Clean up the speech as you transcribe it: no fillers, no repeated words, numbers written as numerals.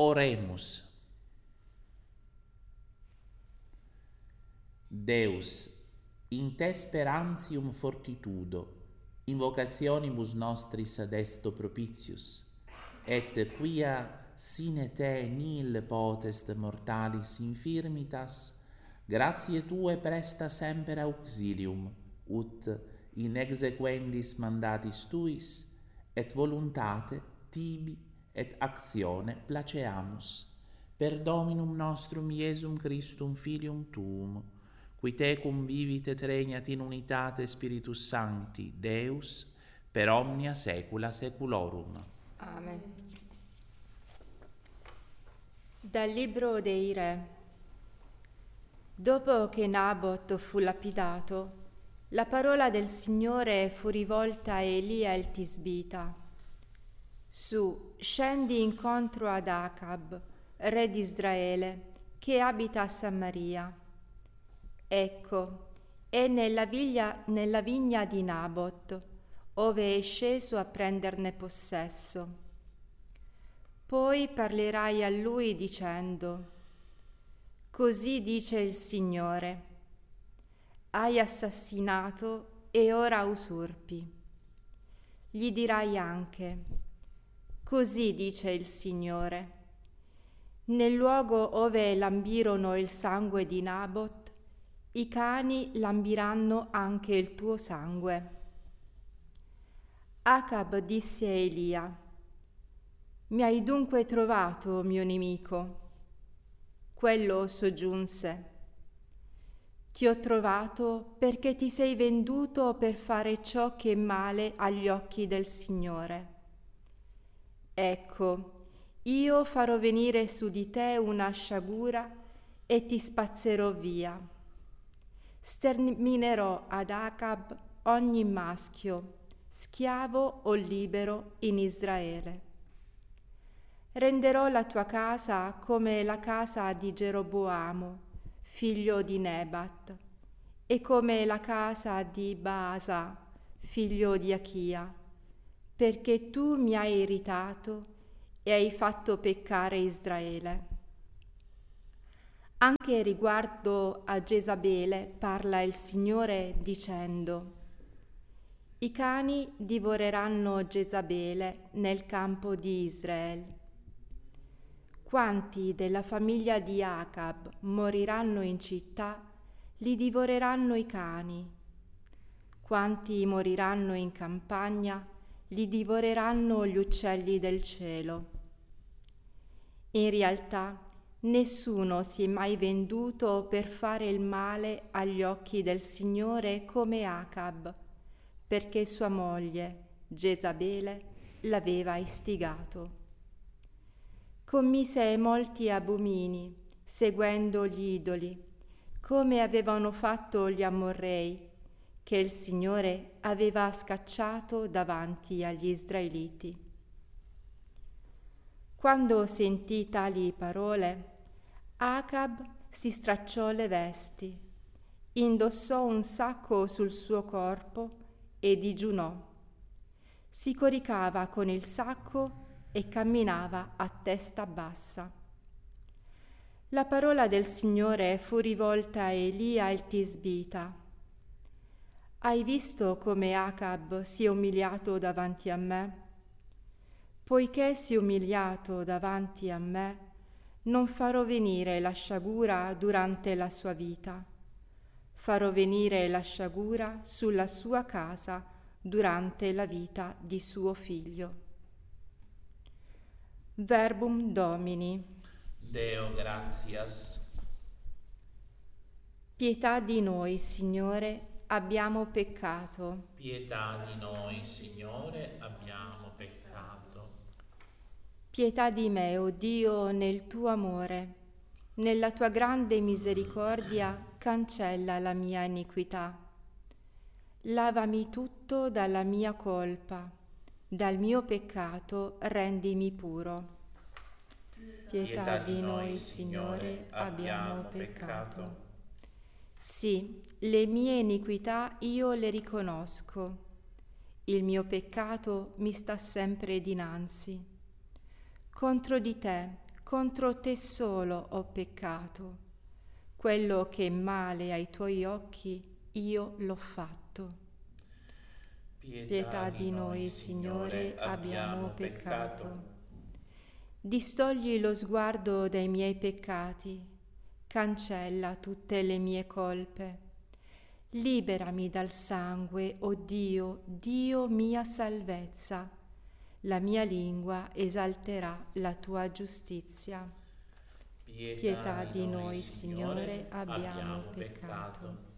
Oremus. Deus, in te sperantium fortitudo, invocationibus nostris ad esto propitius, et quia sine te nihil potest mortalis infirmitas, gratiae tue presta semper auxilium, ut in exequendis mandatis tuis, et voluntate tibi et actione placeamus, per Dominum nostrum Iesum Christum Filium tuum, qui tecum vivit et regnat in unitate Spiritus Sancti, Deus, per omnia saecula saeculorum. Amen. Dal libro dei Re. Dopo che Nabot fu lapidato, la parola del Signore fu rivolta a Elia il Tisbita. Su, scendi incontro ad Acab, re di Israele, che abita a Samaria. Ecco, è nella vigna di Nabot, ove è sceso a prenderne possesso. Poi parlerai a lui dicendo: così dice il Signore, hai assassinato e ora usurpi. Gli dirai anche: così dice il Signore, nel luogo ove lambirono il sangue di Nabot, i cani lambiranno anche il tuo sangue. Acab disse a Elia: mi hai dunque trovato, mio nemico? Quello soggiunse: ti ho trovato perché ti sei venduto per fare ciò che è male agli occhi del Signore. Ecco, io farò venire su di te una sciagura e ti spazzerò via. Sterminerò ad Acab ogni maschio, schiavo o libero in Israele. Renderò la tua casa come la casa di Geroboamo, figlio di Nebat, e come la casa di Baasa, figlio di Achia, perché tu mi hai irritato e hai fatto peccare Israele. Anche riguardo a Jezabele parla il Signore dicendo: i cani divoreranno Jezabele nel campo di Israele. Quanti della famiglia di Acab moriranno in città, li divoreranno i cani. Quanti moriranno in campagna, li divoreranno gli uccelli del cielo. In realtà, nessuno si è mai venduto per fare il male agli occhi del Signore come Acab, perché sua moglie, Jezabele, l'aveva istigato. Commise molti abomini, seguendo gli idoli, come avevano fatto gli Amorrei, che il Signore aveva scacciato davanti agli Israeliti. Quando sentì tali parole, Acab si stracciò le vesti, indossò un sacco sul suo corpo e digiunò. Si coricava con il sacco e camminava a testa bassa. La parola del Signore fu rivolta a Elia il Tisbita. Hai visto come Acab si è umiliato davanti a me? Poiché si è umiliato davanti a me, non farò venire la sciagura durante la sua vita. Farò venire la sciagura sulla sua casa durante la vita di suo figlio. Verbum Domini. Deo gratias. Pietà di noi, Signore, abbiamo peccato. Pietà di noi, Signore, abbiamo peccato. Pietà di me, o Dio, nel tuo amore. Nella tua grande misericordia cancella la mia iniquità. Lavami tutto dalla mia colpa, dal mio peccato rendimi puro. Pietà di noi, Signore, abbiamo peccato. Sì, le mie iniquità io le riconosco. Il mio peccato mi sta sempre dinanzi. Contro di te, contro te solo ho peccato. Quello che è male ai tuoi occhi io l'ho fatto. Pietà di noi, Signore, abbiamo peccato. Distogli lo sguardo dai miei peccati, cancella tutte le mie colpe. Liberami dal sangue, o Dio, Dio mia salvezza. La mia lingua esalterà la tua giustizia. Pietà di noi, Signore, abbiamo peccato.